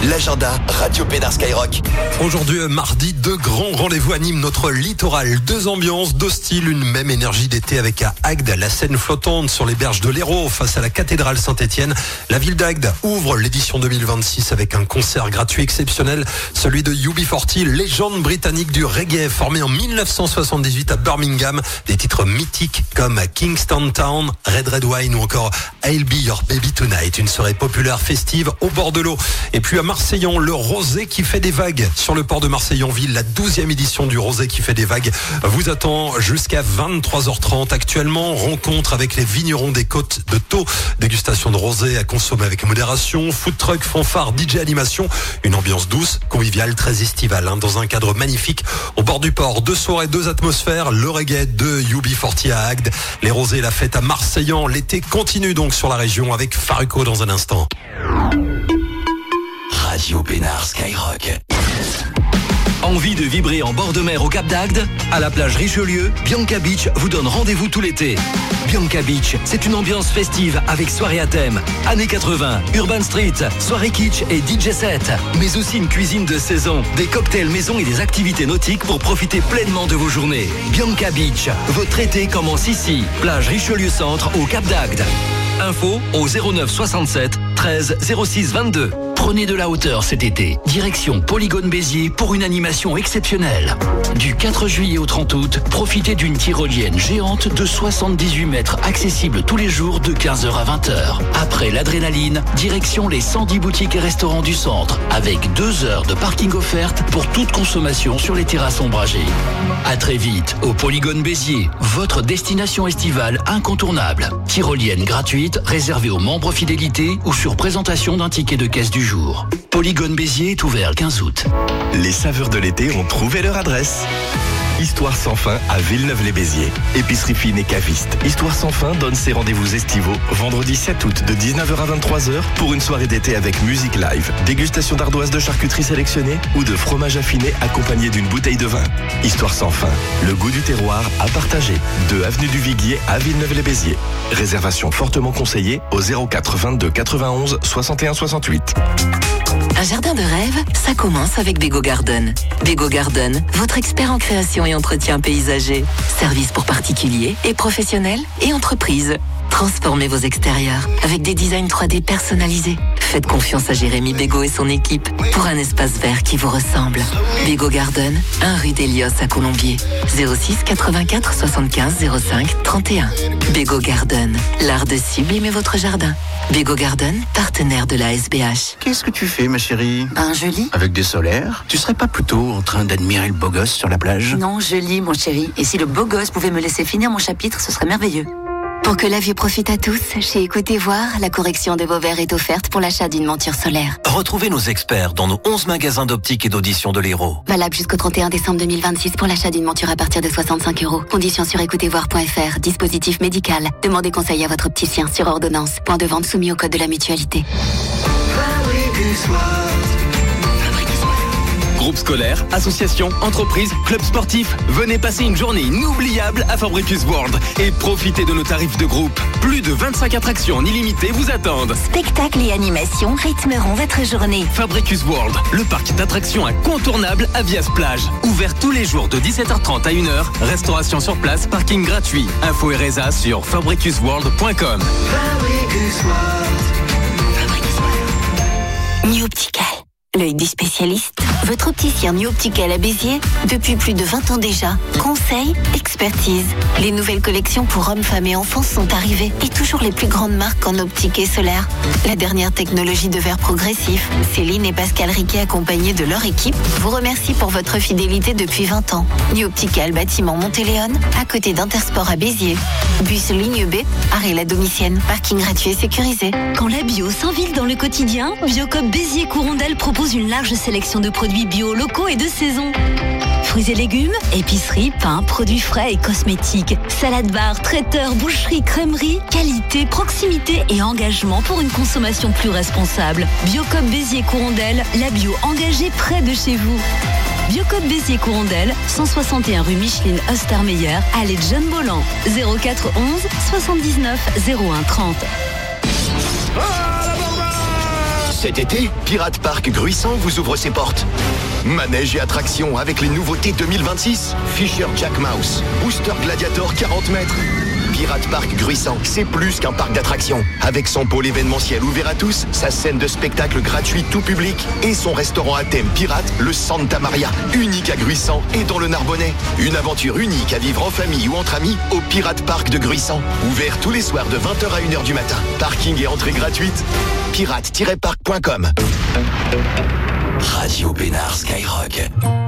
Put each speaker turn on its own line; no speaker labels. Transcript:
L'agenda Radio Pénard Skyrock.
Aujourd'hui, mardi, 2 grands rendez-vous animent notre littoral. 2 ambiances, 2 styles, une même énergie d'été avec à Agde la scène flottante sur les berges de l'Hérault face à la cathédrale Saint-Étienne. La ville d'Agde ouvre l'édition 2026 avec un concert gratuit exceptionnel, celui de UB40, légende britannique du reggae formé en 1978 à Birmingham. Des titres mythiques comme Kingston Town, Red Wine ou encore I'll Be Your Baby Tonight. Une soirée populaire festive au bord de l'eau. Et puis à Marseillon, le Rosé qui fait des vagues sur le port de Marseillonville. La 12e édition du Rosé qui fait des vagues vous attend jusqu'à 23h30. Actuellement, rencontre avec les vignerons des côtes de Thau. Dégustation de rosé à consommer avec modération. Food truck, fanfare, DJ animation. Une ambiance douce, conviviale, très estivale, dans un cadre magnifique au bord du port. 2 soirées, 2 atmosphères. Le reggae de UB40 à Agde. Les Rosés, la fête à Marseillan. L'été continue donc sur la région avec Faruko dans un instant.
Radio Pénard Skyrock.
Envie de vibrer en bord de mer au Cap d'Agde? À la plage Richelieu, Bianca Beach vous donne rendez-vous tout l'été. Bianca Beach, c'est une ambiance festive avec soirée à thème, années 80, Urban Street, soirée kitsch et DJ set. Mais aussi une cuisine de saison, des cocktails maison et des activités nautiques pour profiter pleinement de vos journées. Bianca Beach, votre été commence ici. Plage Richelieu Centre au Cap d'Agde. Info au 09 67 13 06 22. Prenez de la hauteur cet été. Direction Polygone Béziers pour une animation exceptionnelle. Du 4 juillet au 30 août, profitez d'une tyrolienne géante de 78 mètres accessible tous les jours de 15h à 20h. Après l'adrénaline, direction les 110 boutiques et restaurants du centre avec 2 heures de parking offerte pour toute consommation sur les terrasses ombragées. À très vite au Polygone Béziers, votre destination estivale incontournable. Tyrolienne gratuite réservée aux membres fidélité ou sur présentation d'un ticket de caisse du jour. Polygone Béziers est ouvert le 15 août.
Les saveurs de l'été ont trouvé leur adresse. Histoire sans fin à Villeneuve-les-Béziers. Épicerie fine et caviste. Histoire sans fin donne ses rendez-vous estivaux vendredi 7 août de 19h à 23h pour une soirée d'été avec musique live, dégustation d'ardoises de charcuterie sélectionnée ou de fromage affiné accompagné d'une bouteille de vin. Histoire sans fin, le goût du terroir à partager. 2 avenue du Viguier à Villeneuve-les-Béziers. Réservation fortement conseillée au 04 22 91 61 68.
Un jardin de rêve, ça commence avec Bego Garden. Bego Garden, votre expert en création et entretien paysager. Service pour particuliers et professionnels et entreprises. Transformez vos extérieurs avec des designs 3D personnalisés. Faites confiance à Jérémy Bego et son équipe pour un espace vert qui vous ressemble. Bego Garden, 1 rue d'Hélios à Colombier. 06 84 75 05 31. Bego Garden, l'art de sublimer votre jardin. Bego Garden, partenaire de la SBH.
Qu'est-ce que tu fais, ma chérie?
Je lis.
Avec des solaires? Tu serais pas plutôt en train d'admirer le beau gosse sur la plage?
Non, je lis, mon chéri. Et si le beau gosse pouvait me laisser finir mon chapitre, ce serait merveilleux. Pour que la vue profite à tous, chez Écoutez Voir, la correction de vos verres est offerte pour l'achat d'une monture solaire.
Retrouvez nos experts dans nos 11 magasins d'optique et d'audition de l'Hérault.
Valable jusqu'au 31 décembre 2026 pour l'achat d'une monture à partir de 65 €. Conditions sur écoutezvoir.fr. Dispositif médical. Demandez conseil à votre opticien sur ordonnance. Point de vente soumis au code de la mutualité.
Groupe scolaire, association, entreprise, club sportif, venez passer une journée inoubliable à Fabricus World et profitez de nos tarifs de groupe. Plus de 25 attractions en illimité vous attendent.
Spectacles et animations rythmeront votre journée.
Fabricus World, le parc d'attractions incontournable à Vias-Plage. Ouvert tous les jours de 17h30 à 1h, restauration sur place, parking gratuit. Info et résa sur fabricusworld.com.
New Optical, l'œil du spécialiste. Votre opticien New Optical à Béziers, depuis plus de 20 ans déjà. Conseil, expertise. Les nouvelles collections pour hommes, femmes et enfants sont arrivées. Et toujours les plus grandes marques en optique et solaire. La dernière technologie de verre progressif. Céline et Pascal Riquet, accompagnés de leur équipe, vous remercient pour votre fidélité depuis 20 ans. New Optical, bâtiment Montéléon, à côté d'Intersport à Béziers. Bus ligne B, arrêt la Domitienne. Parking gratuit et sécurisé.
Quand la bio s'invite dans le quotidien, Biocop Béziers-Courondelle propose une large sélection de produits bio locaux et de saison. Fruits et légumes, épicerie, pain, produits frais et cosmétiques, salade bar, traiteur, boucherie, crèmerie, qualité, proximité et engagement pour une consommation plus responsable. Biocop Béziers-Courondelle, la bio engagée près de chez vous. Biocop Béziers-Courondelle, 161 rue Micheline Ostermeyer, allée de Jeanne Bolland, 04 11 79 01 30.
Cet été, Pirate Park Gruissant vous ouvre ses portes. Manège et attractions avec les nouveautés 2026. Fisher Jack Mouse, Booster Gladiator 40 mètres. Pirate Park Gruissant, c'est plus qu'un parc d'attractions. Avec son pôle événementiel ouvert à tous, sa scène de spectacle gratuite tout public et son restaurant à thème pirate, le Santa Maria, unique à Gruissant et dans le Narbonnais. Une aventure unique à vivre en famille ou entre amis au Pirate Park de Gruissant. Ouvert tous les soirs de 20h à 1h du matin. Parking et entrée gratuite. pirate-park.com.
Radio Pénard Skyrock.